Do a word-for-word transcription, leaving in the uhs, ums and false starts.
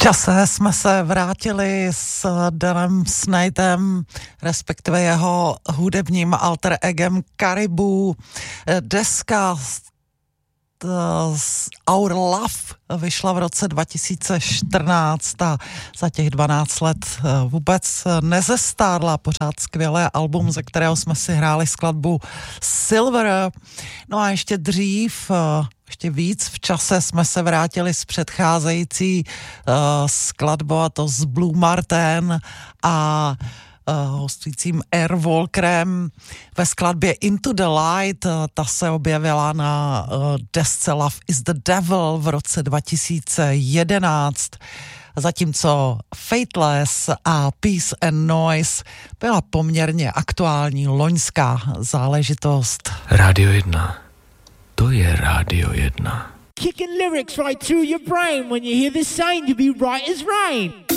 čase jsme se vrátili s Danem Snydem, respektive jeho hudebním alter egem Caribou. Deska Our Love vyšla v roce dva tisíce čtrnáct a za těch dvanáct let vůbec nezestárla. Pořád skvělé album, ze kterého jsme si hráli skladbu Silver. No a ještě dřív, ještě víc v čase jsme se vrátili z předcházející uh, skladbou, a to z Blue Martin a Uh, hostujícím Airwalkerem ve skladbě Into the Light. Uh, ta se objevila na uh, desce Love is the Devil v roce dva tisíce jedenáct, zatímco Fateless a Peace and Noise byla poměrně aktuální loňská záležitost. Rádio jedna. To je Rádio jedna. Kicking lyrics right through your brain when you hear this saying, to be right is rain.